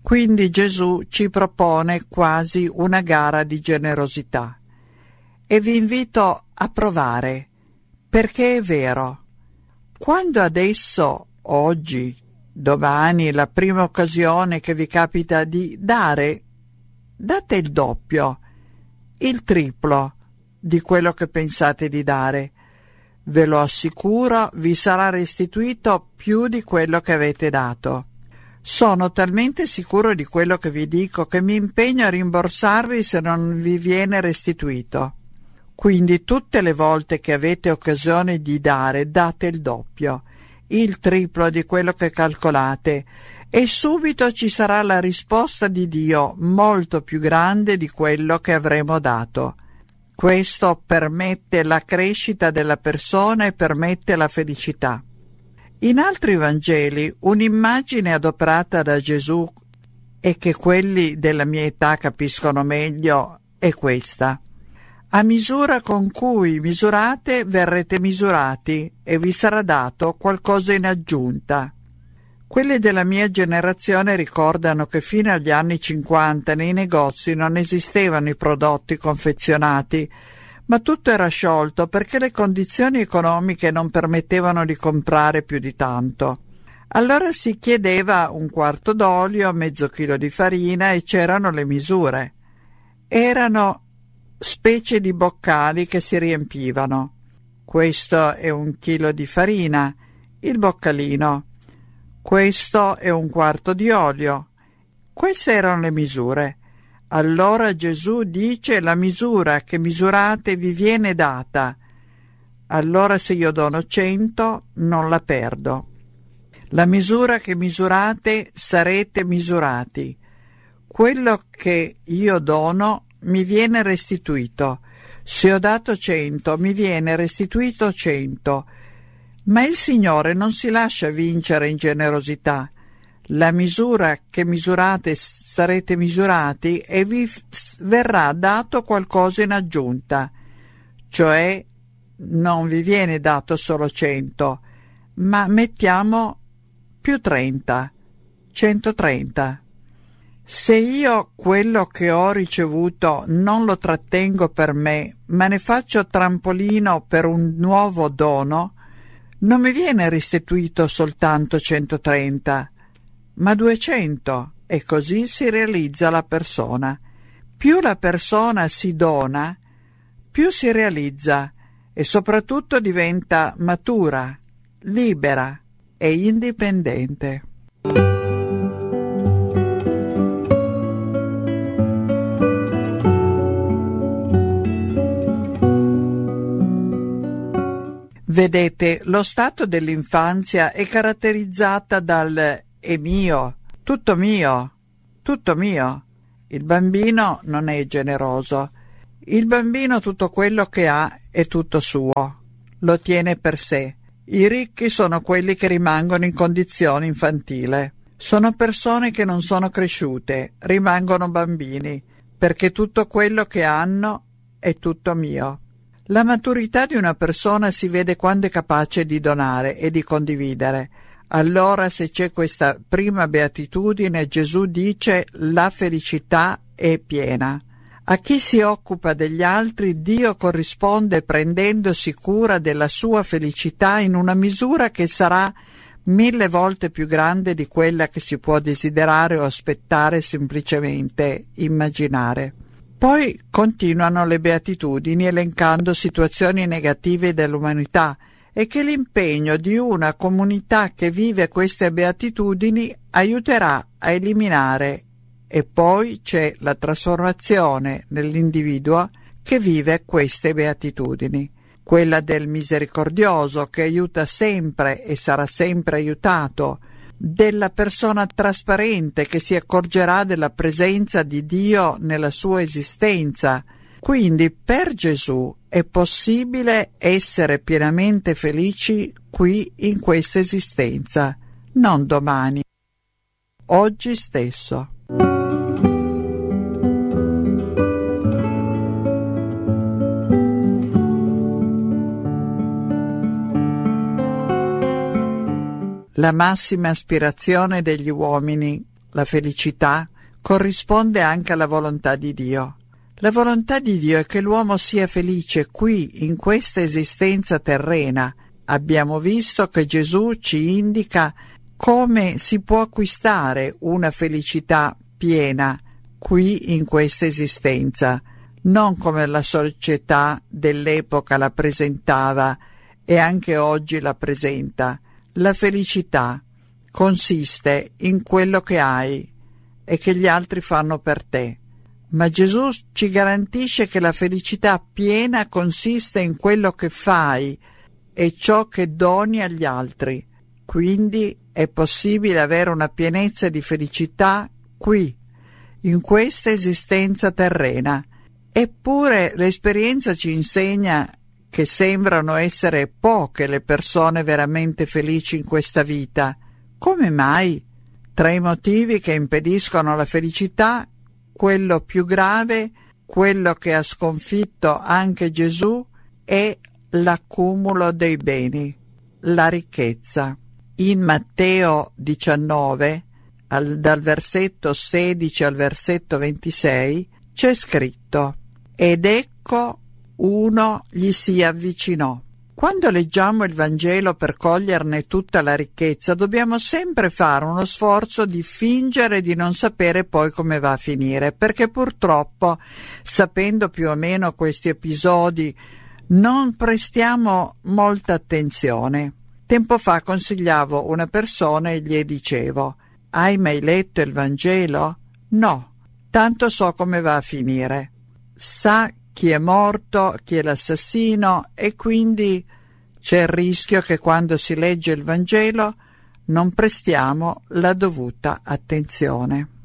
Quindi Gesù ci propone quasi una gara di generosità e vi invito a provare, perché è vero. Quando adesso, oggi, domani, la prima occasione che vi capita di dare, date il doppio, il triplo di quello che pensate di dare. Ve lo assicuro, vi sarà restituito più di quello che avete dato. Sono talmente sicuro di quello che vi dico che mi impegno a rimborsarvi se non vi viene restituito. Quindi tutte le volte che avete occasione di dare, date il doppio, il triplo di quello che calcolate, e subito ci sarà la risposta di Dio molto più grande di quello che avremo dato. Questo permette la crescita della persona e permette la felicità. In altri Vangeli un'immagine adoperata da Gesù e che quelli della mia età capiscono meglio è questa. A misura con cui misurate verrete misurati e vi sarà dato qualcosa in aggiunta. Quelli della mia generazione ricordano che fino agli anni 50 nei negozi non esistevano i prodotti confezionati, ma tutto era sciolto perché le condizioni economiche non permettevano di comprare più di tanto. Allora si chiedeva un quarto d'olio, mezzo chilo di farina e c'erano le misure. Erano specie di boccali che si riempivano. Questo è 1 chilo di farina, il boccalino. Questo è 1/4 di olio. Queste erano le misure. Allora Gesù dice: la misura che misurate vi viene data. Allora se io dono 100 non la perdo. La misura che misurate sarete misurati. Quello che io dono mi viene restituito. Se ho dato 100 mi viene restituito 100. Ma il Signore non si lascia vincere in generosità. La misura che misurate sarete misurati e vi verrà dato qualcosa in aggiunta. Cioè non vi viene dato solo 100, ma mettiamo più 30, 130. Se io quello che ho ricevuto non lo trattengo per me, ma ne faccio trampolino per un nuovo dono, non mi viene restituito soltanto 130, ma 200, e così si realizza la persona. Più la persona si dona, più si realizza e soprattutto diventa matura, libera e indipendente. Vedete, lo stato dell'infanzia è caratterizzata dal «è mio», tutto mio, tutto mio. Il bambino non è generoso. Il bambino tutto quello che ha è tutto suo, lo tiene per sé. I ricchi sono quelli che rimangono in condizione infantile. Sono persone che non sono cresciute, rimangono bambini, perché tutto quello che hanno è tutto mio. La maturità di una persona si vede quando è capace di donare e di condividere. Allora, se c'è questa prima beatitudine, Gesù dice: la felicità è piena. A chi si occupa degli altri, Dio corrisponde prendendosi cura della sua felicità in una misura che sarà 1000 volte più grande di quella che si può desiderare o aspettare, semplicemente immaginare. Poi continuano le beatitudini elencando situazioni negative dell'umanità e che l'impegno di una comunità che vive queste beatitudini aiuterà a eliminare, e poi c'è la trasformazione nell'individuo che vive queste beatitudini, quella del misericordioso che aiuta sempre e sarà sempre aiutato, della persona trasparente che si accorgerà della presenza di Dio nella sua esistenza. Quindi per Gesù è possibile essere pienamente felici qui in questa esistenza, non domani, oggi stesso. La massima aspirazione degli uomini, la felicità, corrisponde anche alla volontà di Dio. La volontà di Dio è che l'uomo sia felice qui, in questa esistenza terrena. Abbiamo visto che Gesù ci indica come si può acquistare una felicità piena qui in questa esistenza, non come la società dell'epoca la presentava e anche oggi la presenta. La felicità consiste in quello che hai e che gli altri fanno per te. Ma Gesù ci garantisce che la felicità piena consiste in quello che fai e ciò che doni agli altri. Quindi è possibile avere una pienezza di felicità qui, in questa esistenza terrena. Eppure l'esperienza ci insegna che sembrano essere poche le persone veramente felici in questa vita. Come mai? Tra i motivi che impediscono la felicità, quello più grave, quello che ha sconfitto anche Gesù, è l'accumulo dei beni, la ricchezza. In Matteo 19, dal versetto 16 al versetto 26, c'è scritto: «Ed ecco uno gli si avvicinò». Quando leggiamo il Vangelo per coglierne tutta la ricchezza, dobbiamo sempre fare uno sforzo di fingere di non sapere poi come va a finire, perché purtroppo, sapendo più o meno questi episodi, non prestiamo molta attenzione. Tempo fa consigliavo una persona e gli dicevo: «Hai mai letto il Vangelo?» «No, tanto so come va a finire». Sa chi è morto, chi è l'assassino, e quindi c'è il rischio che quando si legge il Vangelo non prestiamo la dovuta attenzione.